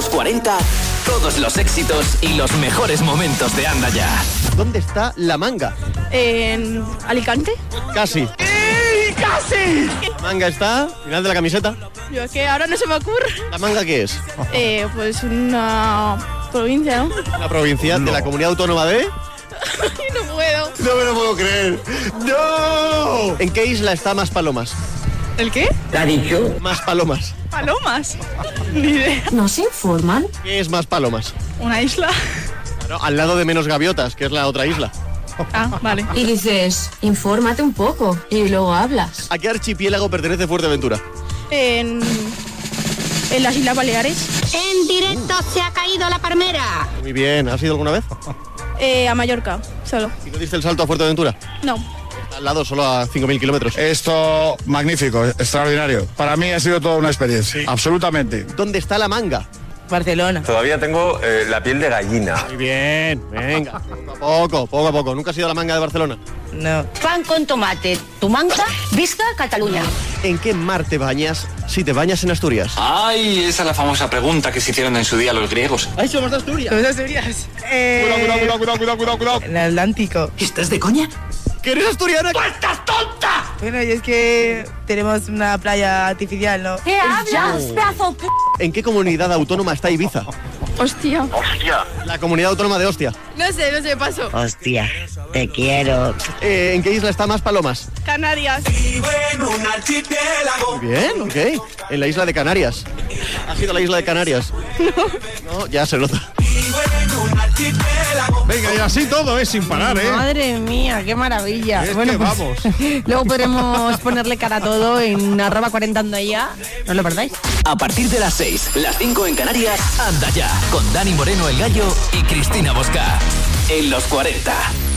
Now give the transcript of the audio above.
los 40, todos los éxitos y los mejores momentos de Anda Ya. ¿Dónde está La Manga? ¿En Alicante? Casi. ¡Casi! La Manga está, final de la camiseta. Yo es que ahora no se me ocurre. ¿La Manga qué es? Pues una provincia, ¿no? La provincia de la comunidad autónoma de... No puedo. No me lo puedo creer. ¡No! ¿En qué isla está Maspalomas? ¿El qué? ¿Te ha dicho? Maspalomas. ¿Palomas? Ni idea. ¿No se informan? ¿Qué es Maspalomas? ¿Una isla? Claro, al lado de Menos Gaviotas, que es la otra isla. Ah, vale. Y dices, infórmate un poco y luego hablas. ¿A qué archipiélago pertenece Fuerteventura? En las Islas Baleares. En directo se ha caído la palmera. Muy bien, ¿has ido alguna vez? A Mallorca, solo. ¿Y no diste el salto a Fuerteventura? No. Al lado, solo a 5.000 kilómetros. Esto, magnífico, extraordinario. Para mí ha sido toda una experiencia, absolutamente. ¿Dónde está La Manga? Barcelona. Todavía tengo la piel de gallina. Muy bien, venga. Poco a poco. ¿Nunca has ido a La Manga de Barcelona? No. Pan con tomate. Tu manga, visca Cataluña. ¿En qué mar te bañas si te bañas en Asturias? Ay, esa es la famosa pregunta que se hicieron en su día los griegos. ¡Ay, somos de Asturias! ¿Los Asturias? Cuidado. En el Atlántico. ¿Estás de coña? ¿Que eres asturiana? Bueno, y es que tenemos una playa artificial, ¿no? ¿Qué hablas, pedazo p***? ¿En qué comunidad autónoma está Ibiza? Hostia. La comunidad autónoma de Ostia. No sé, paso. Hostia, te quiero. ¿En qué isla está Maspalomas? Canarias. Muy bien, ok. En la isla de Canarias. ¿Has ido a la isla de Canarias? No, ya se nota. Venga, y así todo es sin parar, ¿eh? Madre mía, qué maravilla. Es Bueno, que pues, vamos. luego podremos ponerle cara a todo en @40 Anda Ya. No lo perdáis. A partir de las 6, las 5 en Canarias, Anda Ya, con Dani Moreno el Gallo y Cristina Bosca. En los 40.